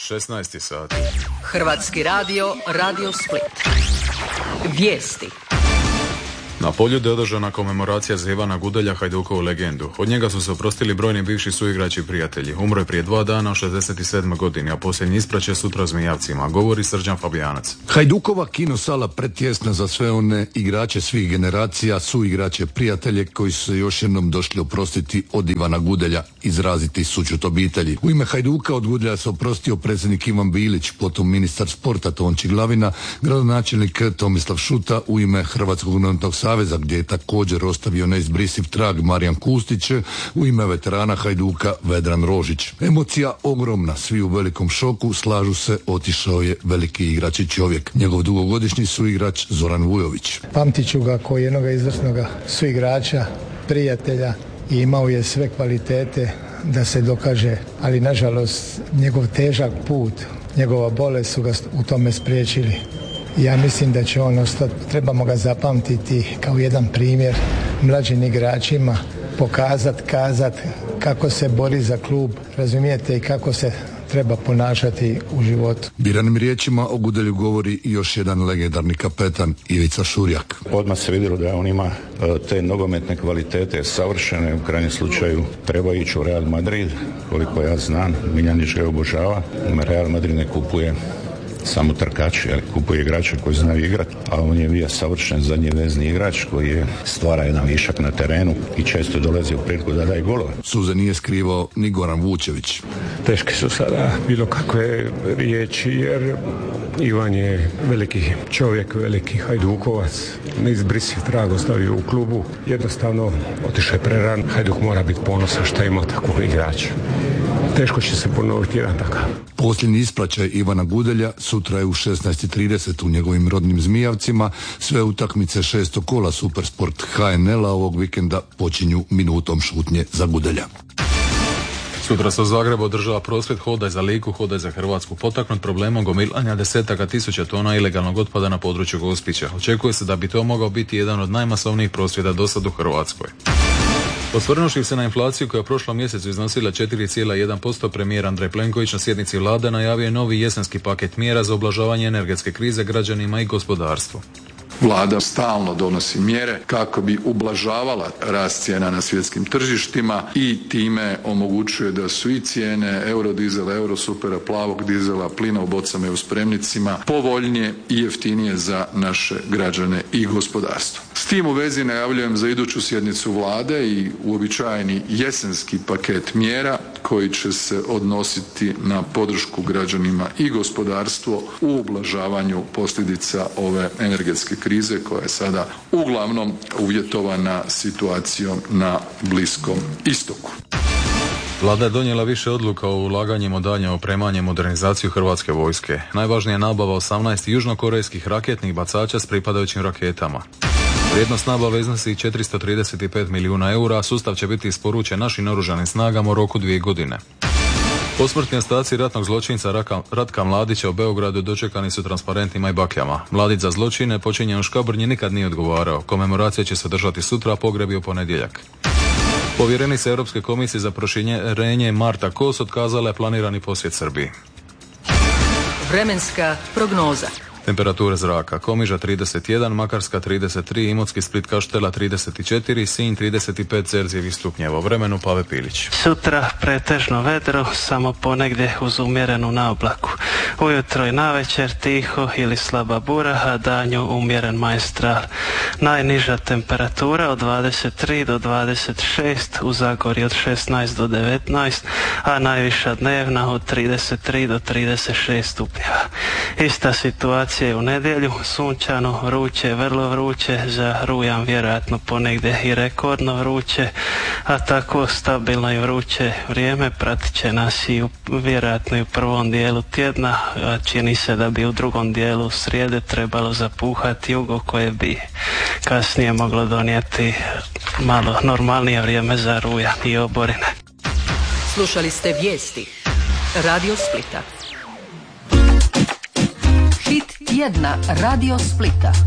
16 sati. Hrvatski radio, Radio Split. Vijesti. Na Poljudu je održana komemoracija za Ivana Gudelja, Hajdukovu legendu. Od njega su se oprostili brojni bivši suigrači i prijatelji. Umro je prije 2 dana u 67. godini, a posljednji ispraće sutra u Zmijavcima. Govori Srđan Fabijanac. Hajdukova kinosala pretjesna za sve one igrače svih generacija, suigrače, prijatelje koji su se još jednom došli oprostiti od Ivana Gudelja, izraziti sućut obitelji. U ime Hajduka od Gudelja se oprostio predsjednik Ivan Bilić, potom ministar sporta Tonči Glavina, gradonačelnik Tomislav Šuta, u ime Hrvatskog nogometnog saveza gdje je također ostavio neizbrisiv trag Marijan Kustić, u ime veterana Hajduka Vedran Rožić. Emocija ogromna, svi u velikom šoku, slažu se, otišao je veliki igrač i čovjek. Njegov dugogodišnji suigrač Zoran Vujović. Pamtit ću ga kao jednog izvrsnog suigrača, prijatelja i imao je sve kvalitete da se dokaže, ali nažalost njegov težak put, njegova bolest su ga u tome spriječili. Ja mislim da će on ostati, trebamo ga zapamtiti kao jedan primjer mlađim igračima, kazati kako se bori za klub, razumijete, i kako se treba ponašati u životu. Biranim riječima o Gudelju govori još jedan legendarni kapetan Ivica Šurjak. Odmah se vidjelo da on ima te nogometne kvalitete savršene, u krajnjem slučaju treba ići u Real Madrid, koliko ja znam, Miljanić ga obožava, Real Madrid ne kupuje samo trkači, ali kupuje igrače koji znaju igrati, a on je bio savršen zadnji vezni igrač koji je stvara jedan višak na terenu i često dolazi u priliku da daje golove. Suze nije skrivao ni Goran Vučević. Teške su sada bilo kakve riječi, jer Ivan je veliki čovjek, veliki Hajdukovac, neizbrisiv trag ostavio u klubu, jednostavno otišao je preran. Hajduk mora biti ponosan što ima takvog igrača. Teško će se ponoviti jedan takav. Posljednji ispraćaj Ivana Gudelja sutra je u 16:30 u njegovim rodnim Zmijavcima. Sve utakmice 6. kola Supersport HNL-a ovog vikenda počinju minutom šutnje za Gudelja. Sutra se u Zagrebu održava prosvjed Hodaj za Liku, Hodaj za Hrvatsku, potaknut problemom gomilanja desetaka tisuća tona ilegalnog otpada na području Gospića. Očekuje se da bi to mogao biti jedan od najmasovnijih prosvjeda do sad u Hrvatskoj. Osvrnuši se na inflaciju koja je u prošlom mjesecu iznosila 4,1%, premijer Andrej Plenković na sjednici Vlade najavio je novi jesenski paket mjera za ublažavanje energetske krize građanima i gospodarstvu. Vlada stalno donosi mjere kako bi ublažavala rast cijena na svjetskim tržištima i time omogućuje da su i cijene eurodizela, eurosupera, plavog dizela, plina u bocama i u spremnicima povoljnije i jeftinije za naše građane i gospodarstvo. S tim u vezi najavljujem za iduću sjednicu Vlade i uobičajeni jesenski paket mjera koji će se odnositi na podršku građanima i gospodarstvo u ublažavanju posljedica ove energetske krize koja je sada uglavnom uvjetovana situacijom na Bliskom istoku. Vlada je donijela više odluka o ulaganjima u daljnje opremanje i modernizaciju Hrvatske vojske. Najvažnija je nabava 18 južnokorejskih raketnih bacača s pripadajućim raketama. Vrijednost nabave iznosi 435 milijuna eura, a sustav će biti isporučen našim oružanim snagama u roku 2 godine. Posmrtni ostaci ratnog zločinca Ratka Mladića u Beogradu dočekani su transparentima i bakljama. Mladić za zločine počinjen u Škabrnji nikad nije odgovarao. Komemoracija će se održati sutra, a pogreb je u ponedjeljak. Povjerenica Europske komisije za proširenje Marta Kos otkazala je planirani posjet Srbiji. Vremenska prognoza. Temperature zraka: Komiža 31, Makarska 33, Imotski, Split, Kaštela 34, Sinj 35 Celzijevih stupnjeva. Vremenu Pave Pilić. Sutra pretežno vedro, samo ponegdje uz umjerenu naoblaku. Ujutro i navečer tiho ili slaba bura, a danju umjeren majstral. Najniža temperatura od 23 do 26, u Zagorju od 16 do 19, a najviša dnevna od 33 do 36 stupnjeva. Ista situacija u nedjelju, sunčano, vruće, vrlo vruće, za rujan vjerojatno ponegdje i rekordno vruće, a tako stabilno i vruće vrijeme pratit će nas i vjerojatno i u prvom dijelu tjedna, a čini se da bi u drugom dijelu srijede trebalo zapuhati jugo koje bi kasnije moglo donijeti malo normalnije vrijeme za rujan i oborine. Slušali ste vijesti Radio Splita. Hit tjedna Radio Splita.